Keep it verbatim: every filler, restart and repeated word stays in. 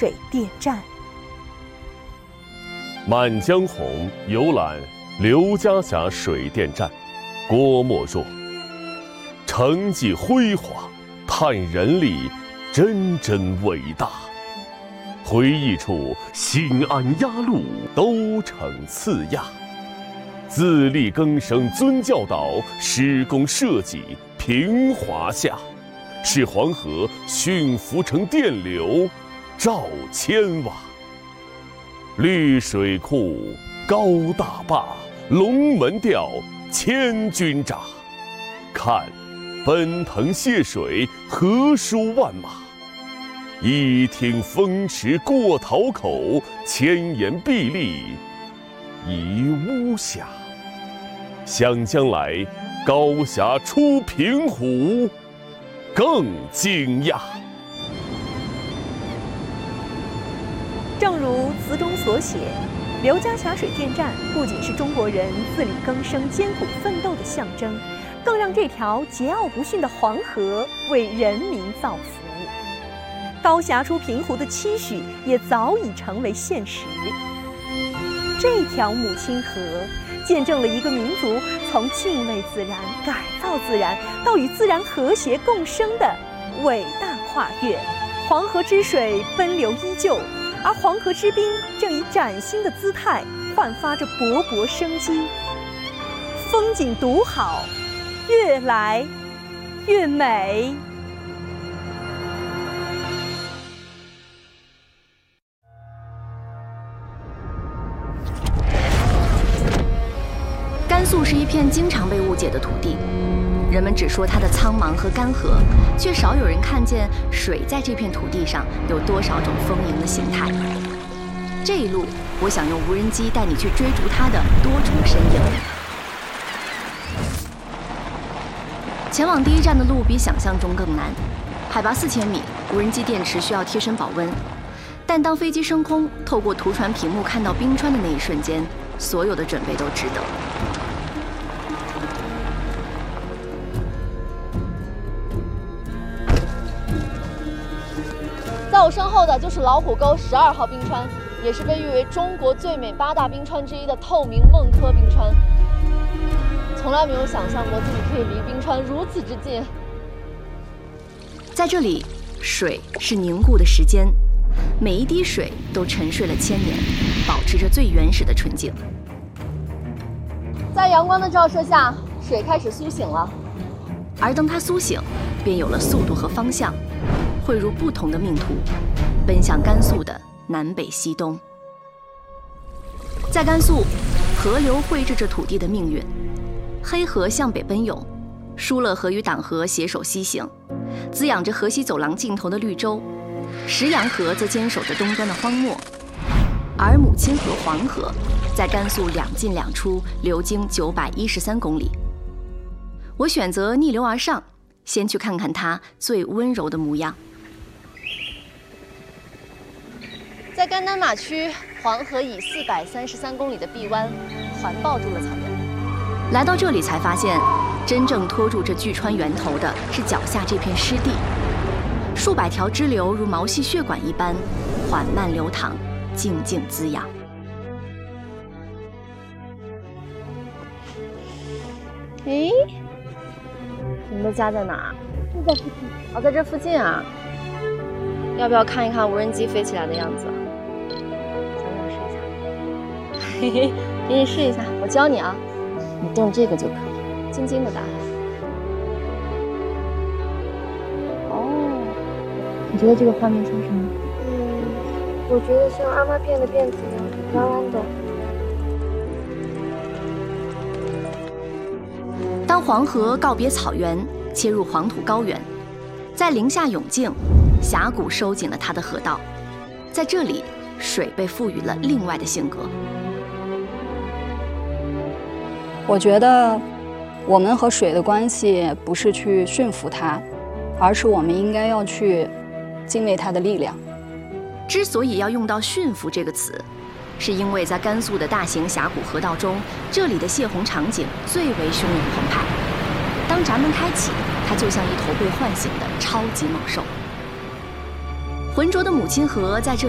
水电站。 满江红游览刘家峡水电站，郭沫若。成绩辉煌，叹人力真真伟大。回忆处新安压路，都城次亚。自力更生遵教导，施工设计平华夏。使黄河驯服成电流，照千瓦。绿水库高大坝，龙门吊千钧闸。看，奔腾泻水，河舒万马。一听风驰过桃口，千言壁立移巫峡。想将来高峡出平湖，更惊讶。 正如词中所写，刘家峡水电站不仅是中国人自力更生、艰苦奋斗的象征，更让这条桀骜不驯的黄河为人民造福。高峡出平湖的期许也早已成为现实。这条母亲河见证了一个民族从敬畏自然、改造自然到与自然和谐共生的伟大跨越。黄河之水奔流依旧，而黄河之滨正以崭新的姿态焕发着勃勃生机。风景独好，越来越美。 甘肃是一片经常被误解的土地，人们只说它的苍茫和干涸，却少有人看见水在这片土地上有多少种丰盈的形态。这一路，我想用无人机带你去追逐它的多重身影。前往第一站的路比想象中更难，海拔四千米，无人机电池需要贴身保温。但当飞机升空，透过图传屏幕看到冰川的那一瞬间，所有的准备都值得。 在我身后的就是老虎沟十二号冰川，也是被誉为中国最美八大冰川之一的透明孟轲冰川。从来没有想象过自己可以离冰川如此之近。 在这里，水是凝固的时间，每一滴水都沉睡了千年，保持着最原始的纯净。 在阳光的照射下，水开始苏醒了。 而当它苏醒，便有了速度和方向，汇入不同的命途，奔向甘肃的南北西东。在甘肃，河流绘制着土地的命运。黑河向北奔涌，疏勒河与党河携手西行，滋养着河西走廊尽头的绿洲。石羊河则坚守着东端的荒漠，而母亲河黄河在甘肃两进两出，流经九百一十三公里。我选择逆流而上，先去看看它最温柔的模样。 在甘南马区，黄河以四百三十三公里的臂弯环抱住了草原。 来到这里才发现，真正拖住这巨川源头的是脚下这片湿地，数百条支流如毛细血管一般缓慢流淌，静静滋养。 诶，你们的家在哪儿？ 就在附近。 哦，在这附近啊。要不要看一看无人机飞起来的样子？想不想试一下？嘿嘿，给你试一下，我教你啊。你动这个就可以，轻轻的打。哦，你觉得这个画面像什么？ 嗯，我觉得像阿妈片的辫子一样弯弯的。 当黄河告别草原，切入黄土高原，在宁夏永靖，峡谷收紧了它的河道，在这里，水被赋予了另外的性格。 我觉得我们和水的关系不是去驯服它，而是我们应该要去敬畏它的力量。 之所以要用到驯服这个词，是因为在甘肃的大型峡谷河道中，这里的泄洪场景最为汹涌澎湃。当闸门开启，它就像一头被唤醒的超级猛兽。浑浊的母亲河在这里